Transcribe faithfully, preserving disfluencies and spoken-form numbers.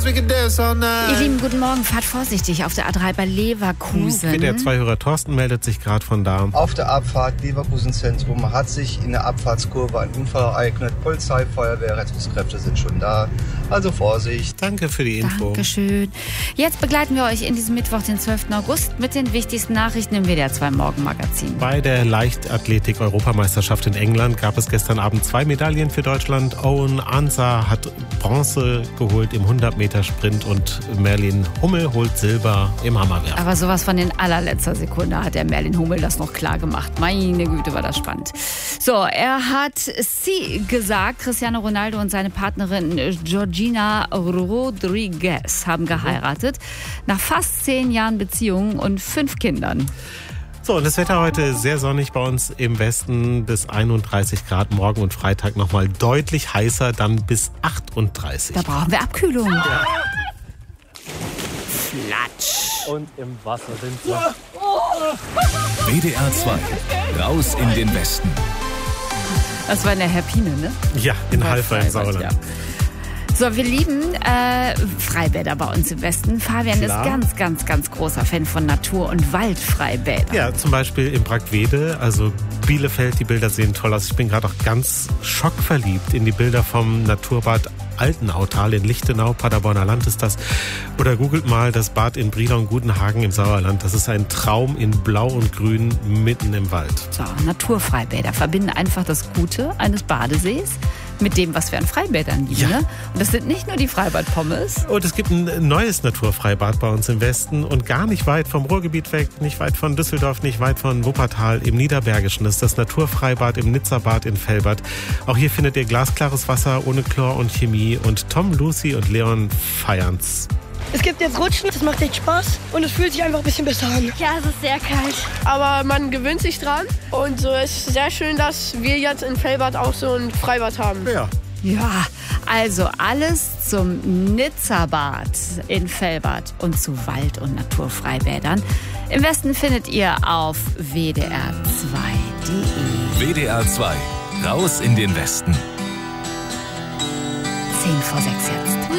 Ihr Lieben, guten Morgen. Fahrt vorsichtig auf der A drei bei Leverkusen. W D R zwei-Hörer Thorsten meldet sich gerade von da. Auf der Abfahrt Leverkusen-Zentrum hat sich in der Abfahrtskurve ein Unfall ereignet. Polizei, Feuerwehr, Rettungskräfte sind schon da. Also Vorsicht. Danke für die Info. Dankeschön. Jetzt begleiten wir euch in diesem Mittwoch, den zwölften August, mit den wichtigsten Nachrichten im W D R zwei Morgenmagazin. Bei der Leichtathletik-Europameisterschaft in England gab es gestern Abend zwei Medaillen für Deutschland. Owen Ansah hat Bronze geholt im hundert Meter Sprint und Merlin Hummel holt Silber im Hammerwerfen. Aber sowas von in allerletzter Sekunde hat der Merlin Hummel das noch klar gemacht. Meine Güte, war das spannend. So, er hat sie gesagt, Cristiano Ronaldo und seine Partnerin Georgina Rodriguez haben geheiratet. Nach fast zehn Jahren Beziehung und fünf Kindern. So, und das Wetter heute sehr sonnig bei uns im Westen, bis einunddreißig Grad, morgen und Freitag nochmal deutlich heißer, dann bis achtunddreißig. Da brauchen wir Abkühlung. Ja. Flatsch. Und im Wasser sind wir. W D R zwei, raus in den Westen. Das war in der Herpine, ne? Ja, in Halver im Sauerland. Ja. So, wir lieben äh, Freibäder bei uns im Westen. Fabian Klar. ist ganz, ganz, ganz großer Fan von Natur- und Waldfreibädern. Ja, zum Beispiel in Brackwede, also Bielefeld, die Bilder sehen toll aus. Ich bin gerade auch ganz schockverliebt in die Bilder vom Naturbad Altenautal in Lichtenau, Paderborner Land ist das. Oder googelt mal das Bad in Brilon-Gudenhagen im Sauerland. Das ist ein Traum in Blau und Grün mitten im Wald. So, Naturfreibäder verbinden einfach das Gute eines Badesees mit dem, was wir an Freibädern lieben. Ja. Ne? Und das sind nicht nur die Freibad-Pommes. Und es gibt ein neues Naturfreibad bei uns im Westen und gar nicht weit vom Ruhrgebiet weg, nicht weit von Düsseldorf, nicht weit von Wuppertal, im Niederbergischen. Das ist das Naturfreibad im Nizza-Bad in Velbert. Auch hier findet ihr glasklares Wasser ohne Chlor und Chemie und Tom, Lucy und Leon feiern's. Es gibt jetzt Rutschen, das macht echt Spaß und es fühlt sich einfach ein bisschen besser an. Ja, es ist sehr kalt. Aber man gewöhnt sich dran und so ist sehr schön, dass wir jetzt in Velbert auch so ein Freibad haben. Ja. Ja, also alles zum Nizza-Bad in Velbert und zu Wald- und Naturfreibädern. Im Westen findet ihr auf w d r zwei punkt de. W D R zwei, raus in den Westen. zehn vor sechs jetzt.